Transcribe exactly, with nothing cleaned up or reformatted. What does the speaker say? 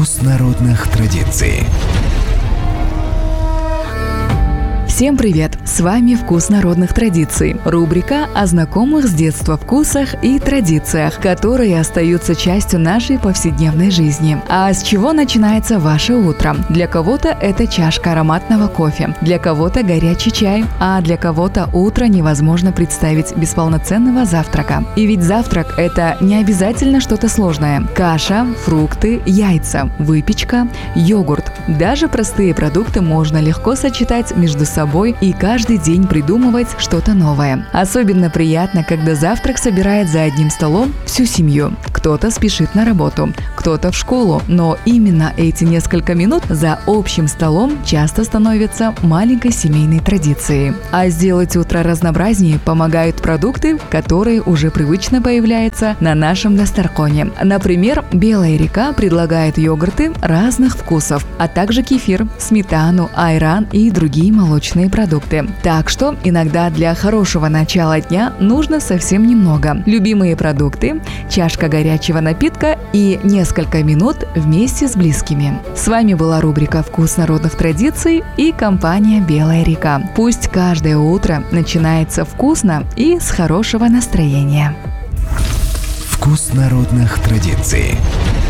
Вкус народных традиций. Всем привет! С вами «Вкус народных традиций» – рубрика о знакомых с детства вкусах и традициях, которые остаются частью нашей повседневной жизни. А с чего начинается ваше утро? Для кого-то это чашка ароматного кофе, для кого-то горячий чай, а для кого-то утро невозможно представить без полноценного завтрака. И ведь завтрак – это не обязательно что-то сложное. Каша, фрукты, яйца, выпечка, йогурт. Даже простые продукты можно легко сочетать между собой и каждый день придумывать что-то новое. Особенно приятно, когда завтрак собирает за одним столом всю семью. Кто-то спешит на работу, кто-то в школу, но именно эти несколько минут за общим столом часто становятся маленькой семейной традицией. А сделать утро разнообразнее помогают продукты, которые уже привычно появляются на нашем дастархане. Например, Белая река предлагает йогурты разных вкусов, а также кефир, сметану, айран и другие молочные продукты. Так что иногда для хорошего начала дня нужно совсем немного. Любимые продукты, чашка горячего напитка и несколько минут вместе с близкими. С вами была рубрика «Вкус народных традиций» и компания «Белая река». Пусть каждое утро начинается вкусно и с хорошего настроения. Вкус народных традиций.